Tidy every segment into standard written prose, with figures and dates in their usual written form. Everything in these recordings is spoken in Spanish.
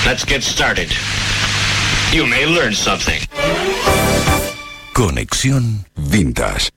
Let's get started. You may learn something. Conexión Vintage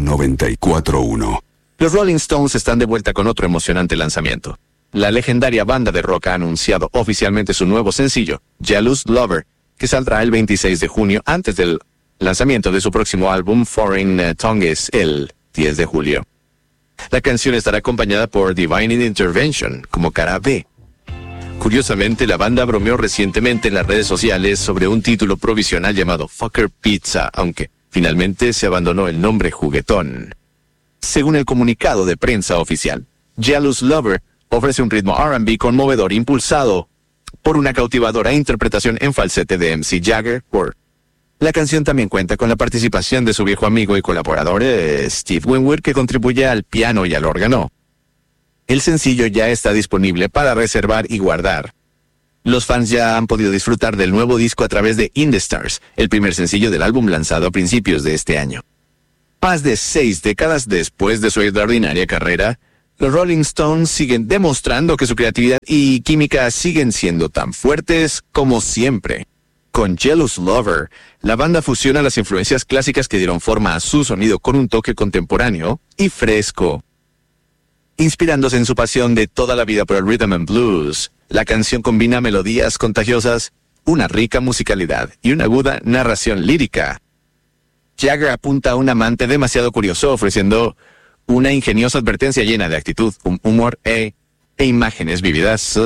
94.1. Los Rolling Stones están de vuelta con otro emocionante lanzamiento. La legendaria banda de rock ha anunciado oficialmente su nuevo sencillo, Jealous Lover, que saldrá el 26 de junio antes del lanzamiento de su próximo álbum Foreign Tongues el 10 de julio. La canción estará acompañada por Divine Intervention como cara B. Curiosamente, la banda bromeó recientemente en las redes sociales sobre un título provisional llamado Fucker Pizza, aunque finalmente se abandonó el nombre juguetón. Según el comunicado de prensa oficial, Jealous Lover ofrece un ritmo R&B conmovedor impulsado por una cautivadora interpretación en falsete de MC Jagger. La canción también cuenta con la participación de su viejo amigo y colaborador Steve Winwood, que contribuye al piano y al órgano. El sencillo ya está disponible para reservar y guardar. Los fans ya han podido disfrutar del nuevo disco a través de In the Stars, el primer sencillo del álbum lanzado a principios de este año. Más de 6 décadas después de su extraordinaria carrera, los Rolling Stones siguen demostrando que su creatividad y química siguen siendo tan fuertes como siempre. Con Jealous Lover, la banda fusiona las influencias clásicas que dieron forma a su sonido con un toque contemporáneo y fresco. Inspirándose en su pasión de toda la vida por el rhythm and blues, la canción combina melodías contagiosas, una rica musicalidad y una aguda narración lírica. Jagger apunta a un amante demasiado curioso, ofreciendo una ingeniosa advertencia llena de actitud, humor e imágenes vívidas.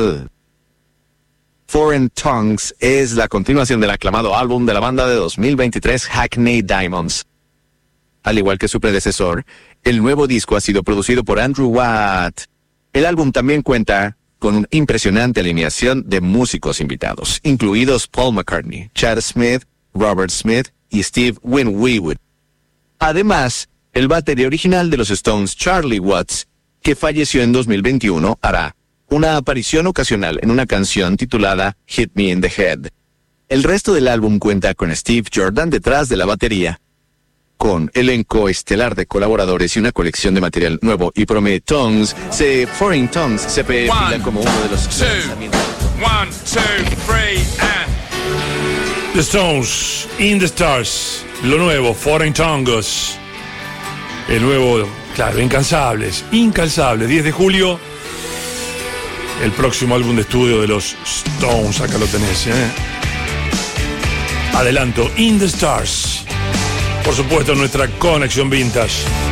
Foreign Tongues es la continuación del aclamado álbum de la banda de 2023 Hackney Diamonds. Al igual que su predecesor, el nuevo disco ha sido producido por Andrew Watt. El álbum también cuenta con una impresionante alineación de músicos invitados, incluidos Paul McCartney, Chad Smith, Robert Smith y Steve Winwood. Además, el batería original de los Stones, Charlie Watts, que falleció en 2021, hará una aparición ocasional en una canción titulada Hit Me in the Head. El resto del álbum cuenta con Steve Jordan detrás de la batería, con elenco estelar de colaboradores y una colección de material nuevo, y Foreign Tongues se perfila como uno de los lanzamientos. 1, 2, 3, and The Stones, In the Stars, lo nuevo, Foreign Tongues, el nuevo, claro, Incansables, 10 de julio, el próximo álbum de estudio de los Stones, acá lo tenés, Adelanto, In the Stars. Por supuesto, nuestra conexión vintage.